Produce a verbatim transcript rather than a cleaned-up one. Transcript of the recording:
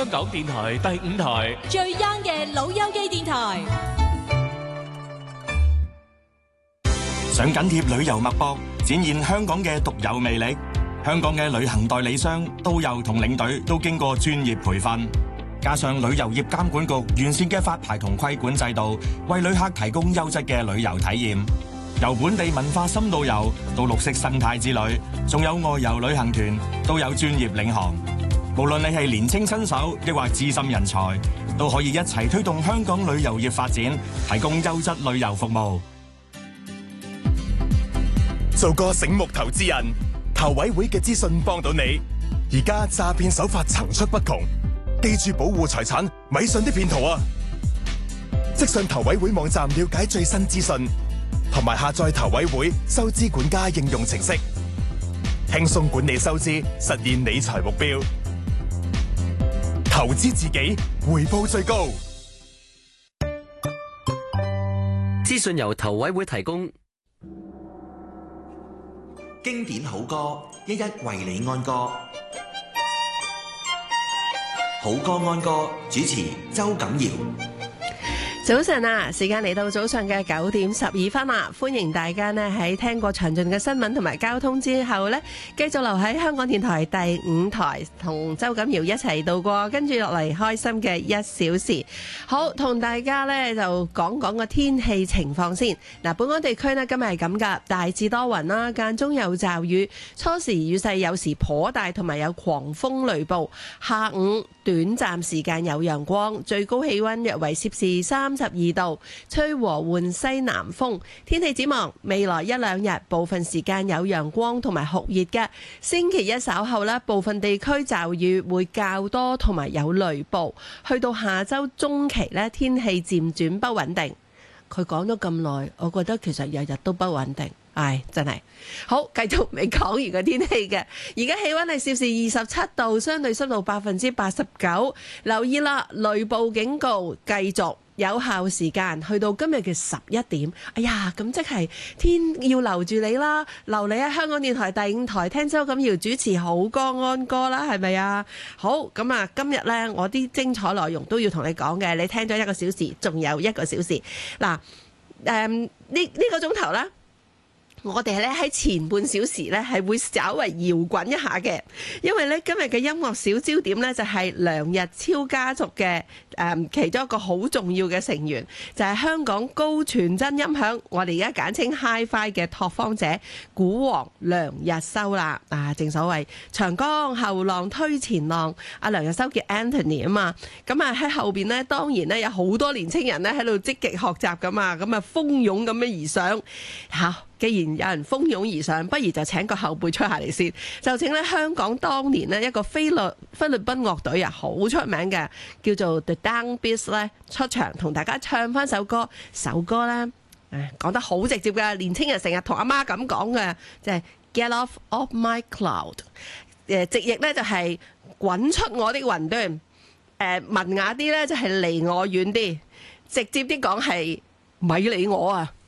香港電台第五台最 young 嘅老友記電台。 想緊貼旅遊脈搏，展現香港嘅獨有魅力。香港嘅旅行代理商、導遊同領隊都經過專業培訓，加上旅遊業監管局完善嘅發牌同規管制度，為旅客提供優質嘅旅遊體驗。由本地文化深度遊到綠色生態之旅，仲有外遊旅行團，都有專業領航。無論你係年輕新手，抑或資深人才，都可以一齊推動香港旅遊業發展，提供優質旅遊服務。 做個醒目投資人，投委會嘅資訊幫到你。而家詐騙手法層出不窮，記住保護財產，咪信啲騙徒啊！即上投委會網站了解最新資訊，同埋下載投委會收支管家應用程式，輕鬆管理收支，實現理財目標。投資自己，回報最高。 資訊由投委會提供。 經典好歌，一一為你安歌。好歌安歌，主持周錦堯。 早晨啊，時間嚟到早上嘅九點十二分啦，歡迎大家呢喺聽過詳盡嘅新聞同埋交通之後呢，繼續留喺香港電台第五台，同周錦堯一齊度過跟住落嚟開心嘅一小時。好，同大家呢就講講個天氣情況先。嗱，本港地區呢今日係咁噶，大致多雲啦，間中有驟雨，初時雨勢有時頗大，同埋有狂風雷暴。下午短暫時間有陽光，最高氣溫約為攝氏三十二度，吹和緩西南風。天氣展望未來一兩日，部分時間有陽光同埋酷熱嘅。星期一稍後呢，部分地區驟雨會較多，同埋有雷暴。去到下周中期呢，天氣漸轉不穩定。佢講咗咁耐，我覺得其實日日都不穩定。唉，真係好，繼續未講完個天氣嘅。而家氣溫係攝氏二十七度，相對濕度百分之八十九。留意啦，雷暴警告繼續有效時間去到今日嘅十一點。哎呀，咁即係天要留住你啦，留你喺香港電台第五台聽周錦堯主持好歌安歌啦，係咪啊？好，咁啊，今日呢，我啲精彩內容都要同你講嘅。你聽咗一個小時，仲有一個小時。嗱，誒、嗯，呢、呢、呢個鐘頭啦。我哋咧喺前半小時咧係會稍為搖滾一下嘅，因為咧今日嘅音樂小焦點咧就係梁日超家族嘅誒、嗯、其中一個好重要嘅成員，就係、是、香港高傳真音響，我哋而家簡稱 Hi-Fi 嘅拓荒者鼓王梁日修啦。啊，正所謂長江後浪推前浪，阿梁日修叫 Anthony 啊嘛，咁啊喺後邊咧當然咧有好多年青人咧喺度積極學習噶嘛，咁啊蜂擁咁樣而上嚇。既然有人蜂擁而上，不如就請個後輩出下嚟先。就請咧香港當年呢一個菲律菲律賓樂隊啊，好出名嘅，叫做 The Down Beats 咧出場，同大家唱翻首歌。首歌咧，誒講得好直接嘅，年青人成日同阿媽咁講嘅，就係、是、Get off of my cloud。誒直譯咧就係滾出我的雲端。誒文雅啲咧就係離我遠啲，直接啲講係咪理我啊！